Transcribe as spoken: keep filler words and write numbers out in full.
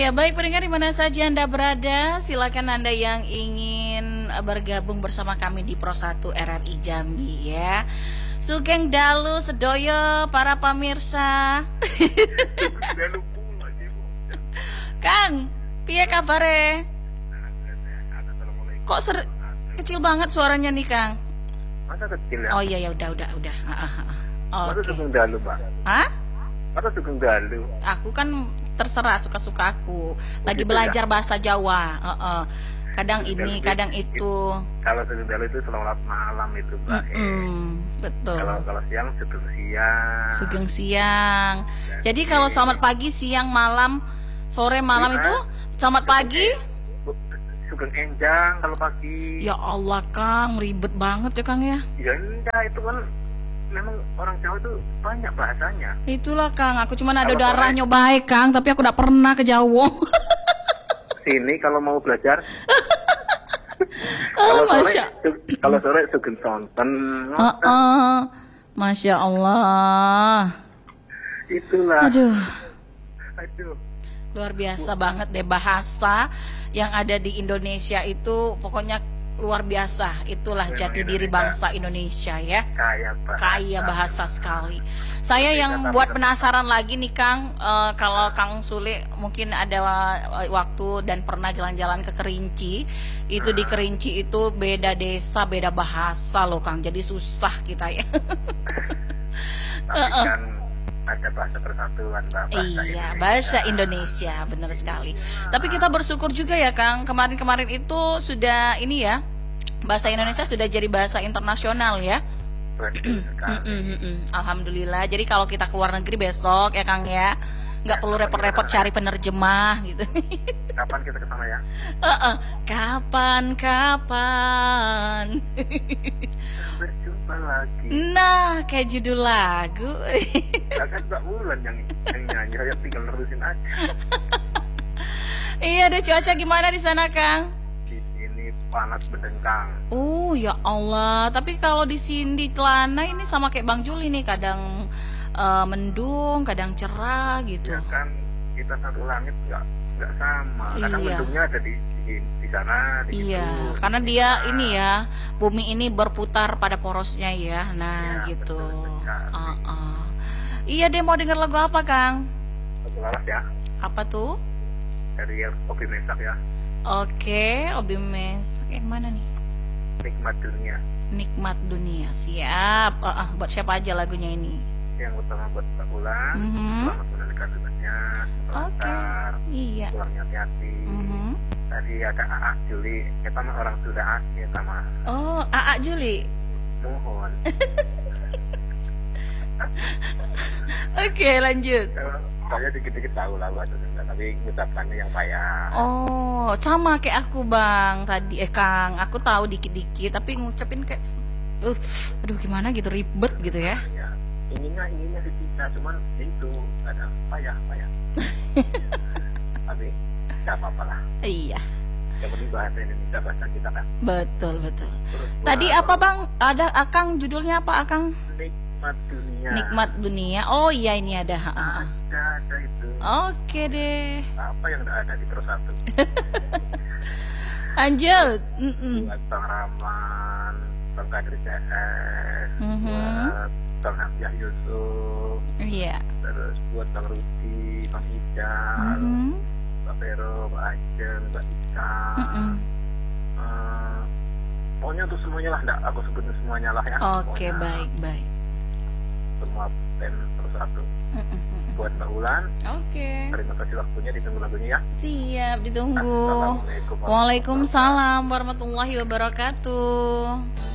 Ya baik pendengar di mana saja Anda berada, silakan Anda yang ingin bergabung bersama kami di Pro satu R R I Jambi ya. Sugeng dalu sedoyo para pemirsa. Kang, piye kabare? Kok ser kecil banget suaranya nih Kang? Masa kecil ya? Oh iya ya udah udah udah. Oh, Masa oke. sugeng dalu, Pak? Hah? Masa sugeng dalu? Aku kan terserah suka-suka aku. Lagi Begitu belajar ya? bahasa Jawa. Heeh. Kadang ini, Sugeng kadang dalu itu. Kalau sugeng dalu itu selamat malam itu, Pak. Mm-mm, betul. Kalau kalau siang sugeng siang. Sugeng siang. Jadi kalau selamat pagi, siang, malam, sore, malam Iya. itu selamat pagi. Bu- Sugeng enjang kalau pagi. Ya Allah Kang, ribet banget ya Kang ya. Ya enggak, itu kan memang orang Jawa itu banyak bahasanya. Itulah Kang, aku cuma ada Kalau darah sore- nyobain Kang, tapi aku udah pernah ke Jawa. Sini kalau mau belajar. Ah, Kalau sore, Masya. su- kalau sore sugeng sonten. Heeh. Masya Allah. Itulah. Aduh. Aduh. Luar biasa banget deh bahasa yang ada di Indonesia itu, pokoknya luar biasa. Itulah jati diri bangsa Indonesia ya. Kaya bahasa. Kaya bahasa sekali. Saya yang buat penasaran lagi nih Kang, eh, kalau Kang Sule mungkin ada eh, waktu dan pernah jalan-jalan ke Kerinci, itu di Kerinci itu beda desa, beda bahasa loh Kang. Jadi susah kita ya. Tapi kan ada bahasa persatuan, Mbak. Bahasa Iya, Indonesia. bahasa Indonesia, benar sekali. Tapi kita bersyukur juga ya, Kang. Kemarin-kemarin itu sudah ini ya, bahasa Indonesia sudah jadi bahasa internasional ya. Betul sekali. Mm-mm, mm-mm. Alhamdulillah. Jadi kalau kita keluar negeri besok ya, Kang ya, nggak perlu repot-repot cari penerjemah gitu. Kapan kita ke sana ya? Heeh. Kapan, kapan. Berjumpa lagi. Nah, kayak judul lagu. Ya kan Mbak Wulan yang yang nyanyi, saya tinggal nerusin aja. Iya, deh cuaca gimana di sana, Kang? Di sini panas berdengkang. Oh ya Allah, tapi kalau di sini di Telana ini sama kayak Bang Juli nih, kadang eh, mendung, kadang cerah gitu. Ya kan kita satu langit nggak nggak sama. Kadang Iya. mendungnya ada di di, di sana, di Iya, situ, karena di dia sana. ini ya, bumi ini berputar pada porosnya ya. Nah, Iya, gitu. betul sekali. Uh, uh. Iya deh, mau denger lagu apa, Kang? Satu laras ya Apa tuh? dari Opi Mesak ya. Oke, Obi Mes. Yang mana nih? Nikmat dunia. Nikmat Dunia. Siap. Uh, uh, buat siapa aja lagunya ini? Yang utama buat Mbak Wulan. Mhm. Selamat menunaikan tugasnya. Oke. Lancar. Iya. Pulangnya hati-hati. Mhm. Tadi ada A A Juli, kita mah orang sudah asli, kita mah Oh, Aa Juli. mohon. Oke, lanjut. Kalau saya dikit-dikit tahu lah bahasa Sunda, tapi ngucapkannya yang payah. Oh, sama kayak aku Bang tadi, eh Kang, aku tahu dikit-dikit, tapi ngucapin kayak, uh, aduh gimana gitu, ribet gitu ya. Ya, inginnya inginnya sih bisa, cuman ya itu ada payah payah. Tapi nggak apa-apa lah. Iya, Yang penting bahasa Indonesia bahasa kita kan. betul betul. Terus Tadi buat apa Bang? Ada Akang, judulnya apa Akang? Nikmat dunia. Nikmat Dunia. Oh iya ini ada. Ha, ha, ha. Ada ada itu. Oke deh. Apa yang nggak ada di Pro satu? Lanjut. Mm-mm. Buat Bang Rahman, Bang Kadri C S, Mhm. buat Bang Hamzah Yusuf, Iya. terus buat Bang Rudi, Bang Ijal, Mhm. Mbak Vero, Mbak Ajeng, Mbak Ika. Mm-mm. Eh, pokoknya untuk semuanya lah, enggak aku sebutin semuanya lah ya. Oke, Pokoknya baik baik. Semua band Pro satu. Mm-mm. Buat Mbak Ulan, Oke. terima kasih waktunya, ditunggu lagunya ya. Siap, ditunggu. Assalamualaikum warahmatullahi Waalaikumsalam warahmatullahi wabarakatuh.